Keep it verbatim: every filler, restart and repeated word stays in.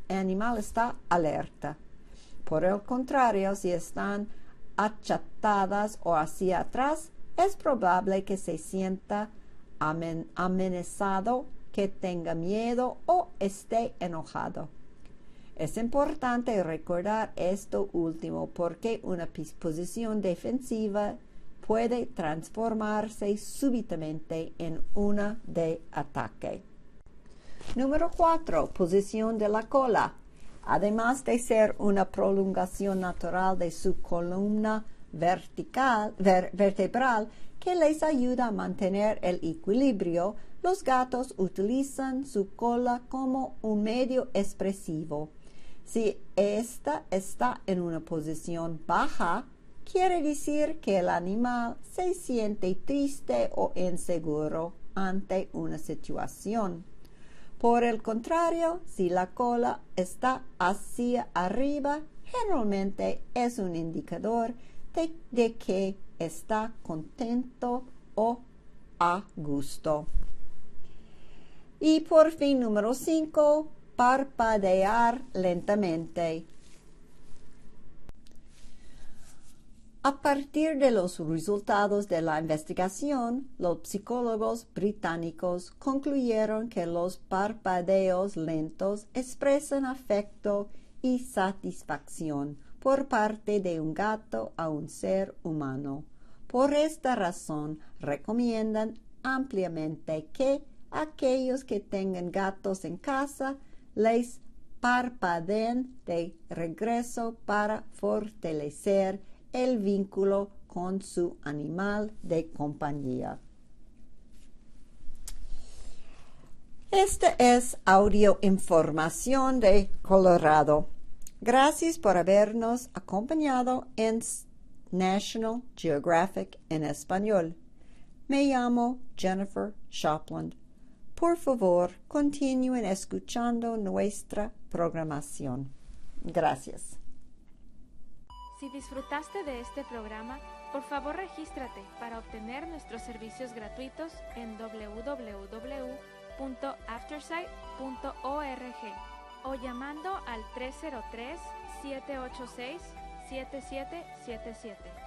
animal está alerta. Por el contrario, si están achatadas o hacia atrás, es probable que se sienta amen- amenazado, que tenga miedo o esté enojado. Es importante recordar esto último porque una posición defensiva puede transformarse súbitamente en una de ataque. Número cuatro. Posición de la cola. Además de ser una prolongación natural de su columna vertical, ver, vertebral que les ayuda a mantener el equilibrio, los gatos utilizan su cola como un medio expresivo. Si ésta está en una posición baja, quiere decir que el animal se siente triste o inseguro ante una situación. Por el contrario, si la cola está hacia arriba, generalmente es un indicador de, de que está contento o a gusto. Y por fin, número cinco, parpadear lentamente. A partir de los resultados de la investigación, los psicólogos británicos concluyeron que los parpadeos lentos expresan afecto y satisfacción por parte de un gato a un ser humano. Por esta razón, recomiendan ampliamente que aquellos que tengan gatos en casa les parpadeen de regreso para fortalecer el vínculo con su animal de compañía. Esta es audio información de Colorado. Gracias por habernos acompañado en National Geographic en español. Me llamo Jennifer Shopland. Por favor, continúen escuchando nuestra programación. Gracias. Si disfrutaste de este programa, por favor regístrate para obtener nuestros servicios gratuitos en doble u doble u doble u punto aftersight punto org o llamando al tres cero tres, siete ocho seis, siete siete siete siete.